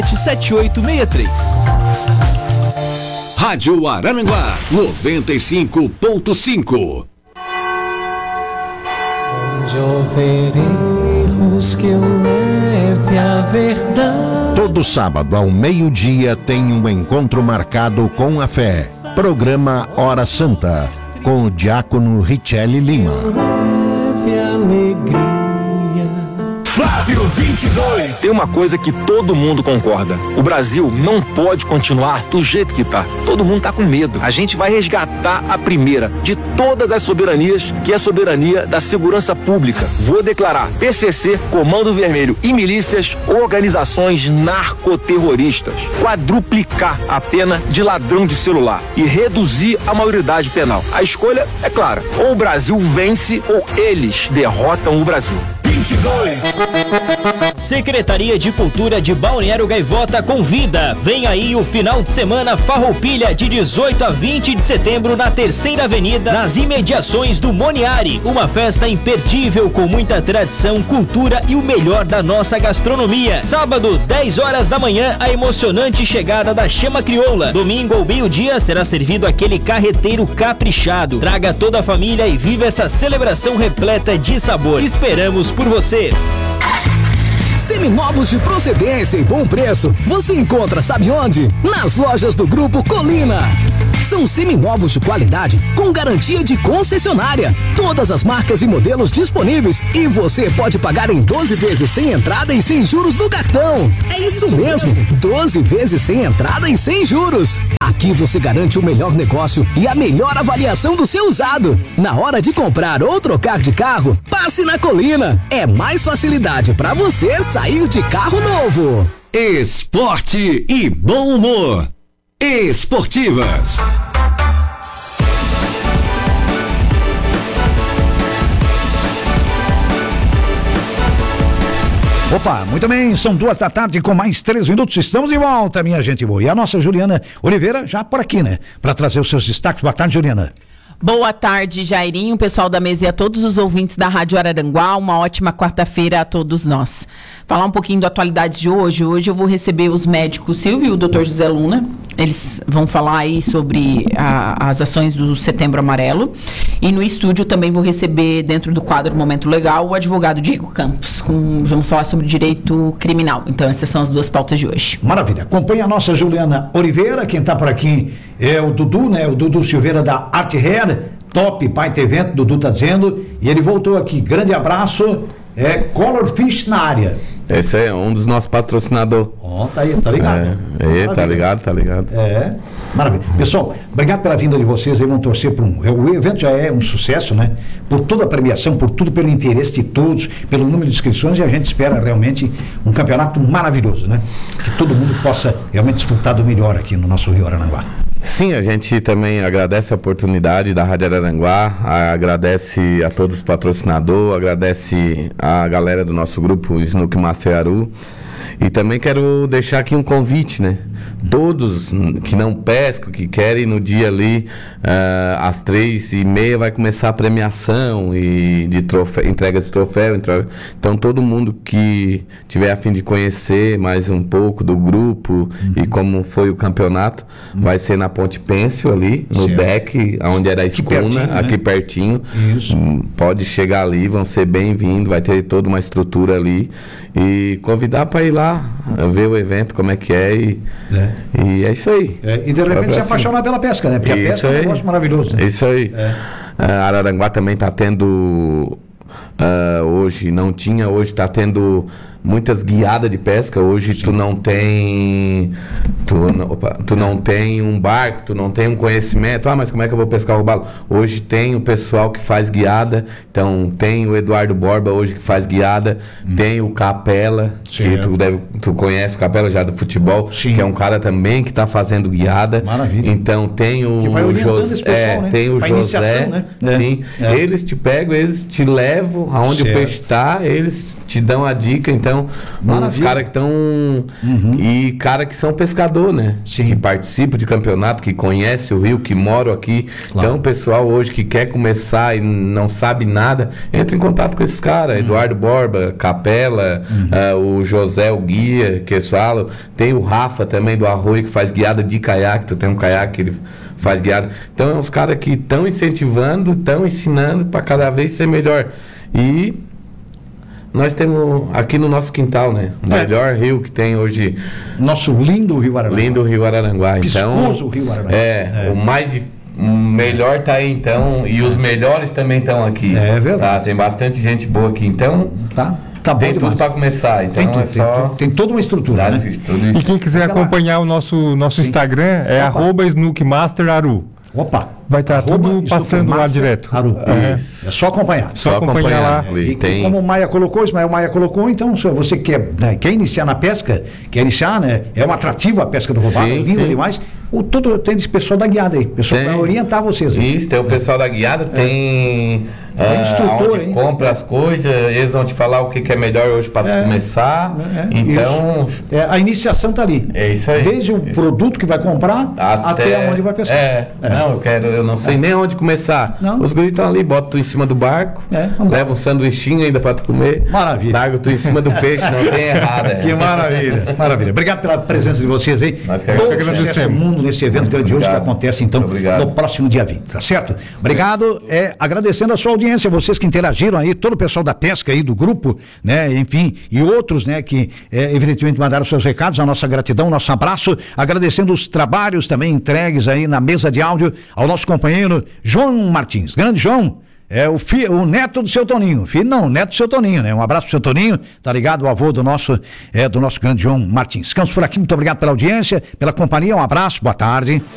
7863. Rádio Araranguá 95.5. Onde houver erros que eu leve a verdade. Todo sábado ao meio-dia tem um encontro marcado com a fé. Programa Hora Santa, com o diácono Richelle Lima. Leve alegria. Flávio 22. Tem uma coisa que todo mundo concorda: o Brasil não pode continuar do jeito que tá. Todo mundo tá com medo. A gente vai resgatar a primeira de todas as soberanias, que é a soberania da segurança pública. Vou declarar PCC, Comando Vermelho e milícias organizações narcoterroristas. Quadruplicar a pena de ladrão de celular e reduzir a maioridade penal. A escolha é clara: ou o Brasil vence ou eles derrotam o Brasil. 22. Secretaria de Cultura de Balneário Gaivota convida. Vem aí o final de semana Farroupilha de 18 a 20 de setembro na Terceira Avenida, nas imediações do Moniari. Uma festa imperdível com muita tradição, cultura e o melhor da nossa gastronomia. Sábado, 10 horas da manhã, a emocionante chegada da Chama Crioula. Domingo ao meio-dia será servido aquele carreteiro caprichado. Traga toda a família e viva essa celebração repleta de sabor. Esperamos por você. Seminovos de procedência e bom preço, você encontra sabe onde? Nas lojas do Grupo Colina. São seminovos de qualidade com garantia de concessionária. Todas as marcas e modelos disponíveis e você pode pagar em 12 vezes sem entrada e sem juros no cartão. É isso mesmo, 12 vezes sem entrada e sem juros. Aqui você garante o melhor negócio e a melhor avaliação do seu usado. Na hora de comprar ou trocar de carro, passe na Colina. É mais facilidade para você sair de carro novo. Esporte e bom humor. Esportivas. Opa, muito bem, são 2h com mais 3 minutos, estamos de volta, minha gente boa. E a nossa Juliana Oliveira já por aqui, né? Para trazer os seus destaques. Boa tarde, Juliana. Boa tarde, Jairinho, pessoal da mesa e a todos os ouvintes da Rádio Araranguá. Uma ótima quarta-feira a todos nós. Falar um pouquinho da atualidade de hoje. Hoje eu vou receber os médicos Silvio e o Dr. José Luna. Eles vão falar aí sobre as ações do Setembro Amarelo. E no estúdio também vou receber, dentro do quadro Momento Legal, o advogado Diego Campos. Vamos falar sobre direito criminal. Então essas são as duas pautas de hoje. Maravilha. Acompanhe a nossa Juliana Oliveira. Quem está por aqui é o Dudu, né? O Dudu Silveira da Arte Hair. Top, pai tem evento, Dudu tá dizendo, e ele voltou aqui, grande abraço, Color Fish na área. Esse é um dos nossos patrocinadores. Tá aí, tá ligado? Tá ligado. Maravilha. Pessoal, obrigado pela vinda de vocês aí, vamos torcer por o evento já é um sucesso, né? Por toda a premiação, por tudo, pelo interesse de todos, pelo número de inscrições, e a gente espera realmente um campeonato maravilhoso, né? Que todo mundo possa realmente desfrutar do melhor aqui no nosso Rio Araranguá. Sim, a gente também agradece a oportunidade da Rádio Araranguá, agradece a todos os patrocinadores, agradece a galera do nosso grupo Snook Master Aru. E também quero deixar aqui um convite, né? Todos que não pescam, que querem no dia ali, às 3h30 vai começar a premiação e de entrega de troféu. Então todo mundo que tiver a fim de conhecer mais um pouco do grupo e como foi o campeonato, vai ser na Ponte Pêncil ali, no deck, onde era a escuna, aqui pertinho. Isso. Pode chegar ali, vão ser bem-vindos, vai ter toda uma estrutura ali. E convidar para ir lá, ver o evento, como é que é. E é isso aí. E de repente se apaixonar pela pesca, né? Porque a pesca é um negócio maravilhoso. Né? Isso aí. Araranguá também está tendo, hoje não tinha, hoje está tendo muitas guiadas de pesca. Hoje tu não tem tu não tem um barco, tu não tem um conhecimento. Mas como é que eu vou pescar o robalo? Hoje tem o pessoal que faz guiada. Então tem o Eduardo Borba hoje que faz guiada. Tem o Capela, que tu conhece o Capela já do futebol, que é um cara também que está fazendo guiada. Maravilha. Então tem o José, né? Tem o José, né? Sim. Eles te pegam, eles te levam aonde o peixe está, eles te dão a dica. Então Então, os caras que estão... E cara que são pescador, né? Sim. Que participam de campeonato, que conhece o rio, que moram aqui. Claro. Então, o pessoal hoje que quer começar e não sabe nada, entra em contato com esses caras. Eduardo Borba, Capela, o José, o guia, que eles falam. Tem o Rafa também do Arroio, que faz guiada de caiaque. Tu tem um caiaque que ele faz guiada. Então, é uns caras que estão incentivando, estão ensinando para cada vez ser melhor. E nós temos aqui no nosso quintal, né? O melhor rio que tem hoje. Nosso lindo Rio Araranguá. Lindo Rio Araranguá. Piscoso Rio Araranguá. O melhor tá aí, então, e os melhores também estão aqui. É verdade. Tá? Tem bastante gente boa aqui, então. Tá bom tem demais. tudo para começar, então tem toda uma estrutura, né? E quem quiser acompanhar o nosso Instagram é @SnookMasterAru. Opa! Vai estar tudo passando lá direto. É só acompanhar. Só acompanhar lá. E como o Maia colocou, Ismael Maia colocou, então se você quer iniciar na pesca, quer iniciar, né? É um atrativo a pesca do robalo, lindo demais. Tem esse pessoal da guiada aí, pessoal vai orientar vocês. Isso, tem o pessoal da guiada, tem onde compra as coisas, eles vão te falar o que é melhor hoje para começar. Então. A iniciação tá ali. É isso aí. Desde o produto que vai comprar até onde vai pescar. Não, eu não sei nem onde começar. Não. Os guris estão ali, botam tu em cima do barco, leva um sanduichinho ainda para tu comer. Maravilha. Larga tu em cima do peixe, não tem errado. Que maravilha. Maravilha. Obrigado pela presença de vocês aí. Nós que agradecemos. Nesse evento grandioso que acontece então no próximo dia 20, tá certo? Obrigado, agradecendo a sua audiência, vocês que interagiram aí, todo o pessoal da pesca aí do grupo, né, enfim, e outros, né, que evidentemente mandaram seus recados, a nossa gratidão, nosso abraço, agradecendo os trabalhos também entregues aí na mesa de áudio ao nosso companheiro João Martins, grande João. O neto do seu Toninho. Filho não, neto do seu Toninho, né? Um abraço pro seu Toninho, tá ligado? O avô do nosso grande João Martins. Ficamos por aqui, muito obrigado pela audiência, pela companhia, um abraço, boa tarde.